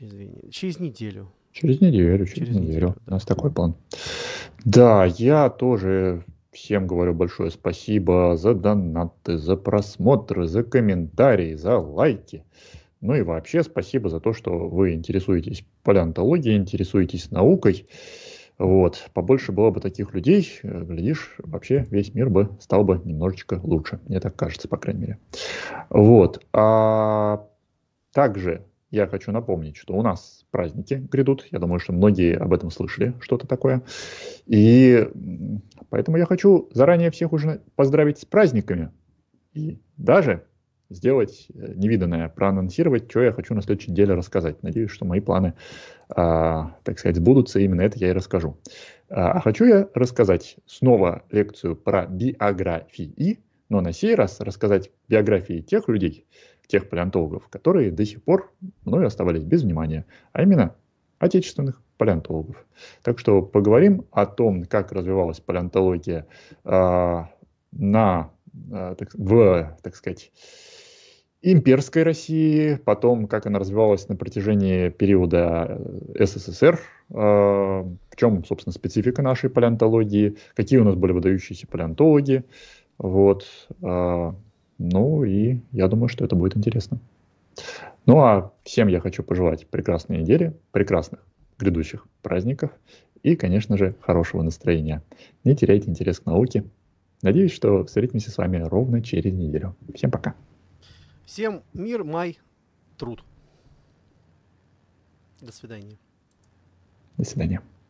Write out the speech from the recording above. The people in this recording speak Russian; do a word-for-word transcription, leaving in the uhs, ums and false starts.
Извини. Через неделю. Через неделю, через Через неделю, неделю. У да. нас такой план. Да, я тоже всем говорю большое спасибо за донаты, за просмотры, за комментарии, за лайки. Ну и вообще спасибо за то, что вы интересуетесь палеонтологией, интересуетесь наукой. Вот. Побольше было бы таких людей, э, глядишь, вообще весь мир бы стал бы немножечко лучше. Мне так кажется, по крайней мере. Вот. А также я хочу напомнить, что у нас праздники грядут. Я думаю, что многие об этом слышали, что-то такое. И м, поэтому я хочу заранее всех уже поздравить с праздниками. И даже сделать э, невиданное, проанонсировать, что я хочу на следующей неделе рассказать. Надеюсь, что мои планы, а, так сказать, сбудутся. Именно это я и расскажу. А а хочу я рассказать снова лекцию про биографии, но на сей раз рассказать биографии тех людей, тех палеонтологов, которые до сих пор мною оставались без внимания, а именно отечественных палеонтологов. Так что поговорим о том, как развивалась палеонтология а, на, а, так, в, так сказать, имперской России, потом как она развивалась на протяжении периода э, СССР, э, в чем, собственно, специфика нашей палеонтологии, какие у нас были выдающиеся палеонтологи. Вот. э, Ну и я думаю, что это будет интересно. Ну а всем я хочу пожелать прекрасной недели, прекрасных грядущих праздников и, конечно же, хорошего настроения. Не теряйте интерес к науке. Надеюсь, что встретимся с вами ровно через неделю. Всем пока. Всем мир, май, труд. До свидания. До свидания.